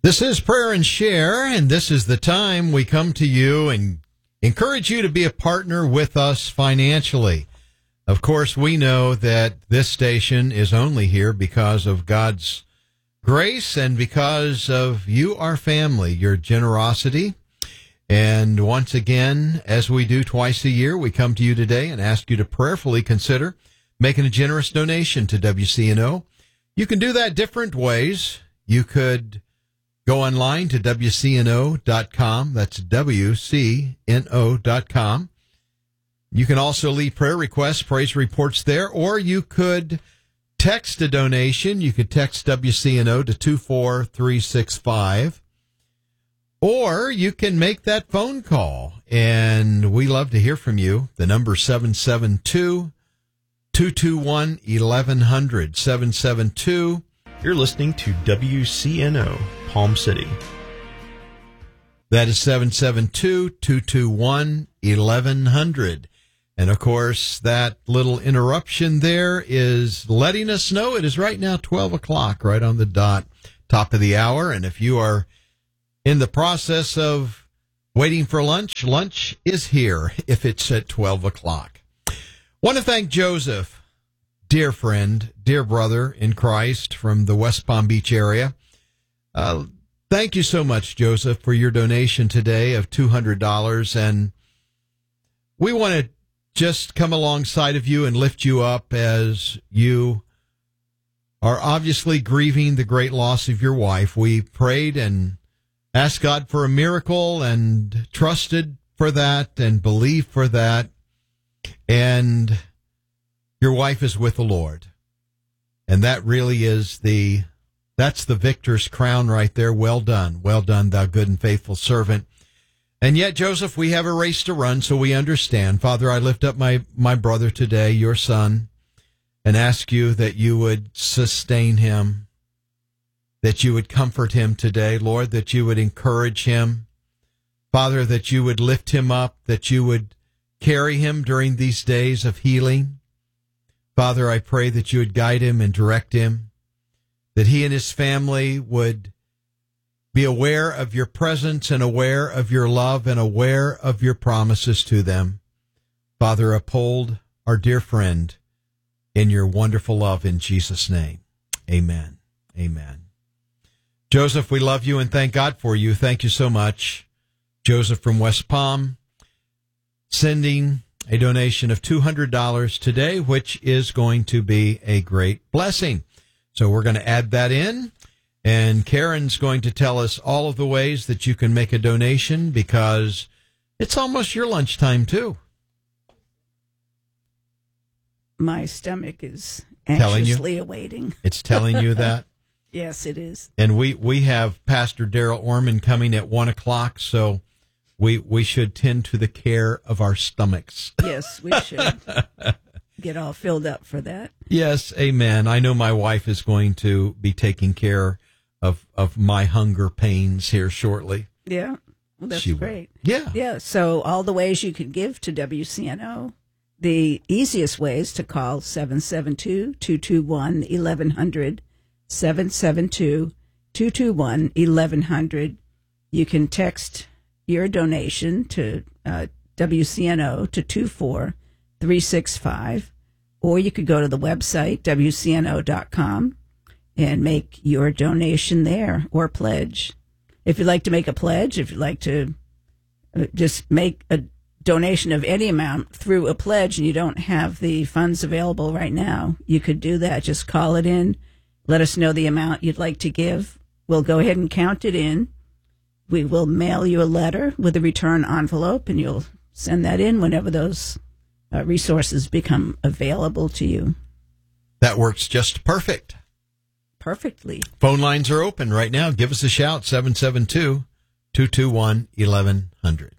This is Prayer and Share, and this is the time we come to you and encourage you to be a partner with us financially. Of course, we know that this station is only here because of God's grace and because of you, our family, your generosity. And once again, as we do twice a year, we come to you today and ask you to prayerfully consider making a generous donation to WCNO. You can do that different ways. You could go online to WCNO.com. That's WCNO.com. You can also leave prayer requests, praise reports there, or you could text a donation. You could text WCNO to 24365. Or you can make that phone call, and we love to hear from you. The number 772-221-1100, 772. You're listening to WCNO, Palm City. That is 772-221-1100. And, of course, that little interruption there is letting us know it is right now 12 o'clock, right on the dot, top of the hour. And if you are in the process of waiting for lunch, lunch is here if it's at 12 o'clock. Want to thank Joseph, dear friend, dear brother in Christ from the West Palm Beach area. Thank you so much, Joseph, for your donation today of $200. And we want to just come alongside of you and lift you up as you are obviously grieving the great loss of your wife. We prayed and asked God for a miracle and trusted for that and believed for that. And your wife is with the Lord. And that really is that's the victor's crown right there. Well done, thou good and faithful servant. And yet, Joseph, we have a race to run, so we understand. Father, I lift up my brother today, your son, and ask you that you would sustain him, that you would comfort him today, Lord, that you would encourage him. Father, that you would lift him up, that you would carry him during these days of healing. Father, I pray that you would guide him and direct him, that he and his family would be aware of your presence and aware of your love and aware of your promises to them. Father, uphold our dear friend in your wonderful love in Jesus' name. Amen. Amen. Joseph, we love you and thank God for you. Thank you so much. Joseph from West Palm sending a donation of $200 today, which is going to be a great blessing. So we're going to add that in, and Karen's going to tell us all of the ways that you can make a donation because it's almost your lunchtime too. My stomach is anxiously awaiting. It's telling you that? Yes, it is. And we have Pastor Darrell Orman coming at 1 o'clock, so we should tend to the care of our stomachs. Yes, we should. Get all filled up for that. Yes, amen. I know my wife is going to be taking care of my hunger pains here shortly. Yeah, well, that's great. Yeah. Yeah, so all the ways you can give to WCNO, the easiest way is to call 772-221-1100, 772-221-1100. You can text your donation to WCNO to 24365, or you could go to the website, WCNO.com, and make your donation there or pledge. If you'd like to make a pledge, if you'd like to just make a donation of any amount through a pledge and you don't have the funds available right now, you could do that. Just call it in. Let us know the amount you'd like to give. We'll go ahead and count it in. We will mail you a letter with a return envelope, and you'll send that in whenever those resources become available to you. That works just perfect. Perfectly. Phone lines are open right now. Give us a shout, 772-221-1100.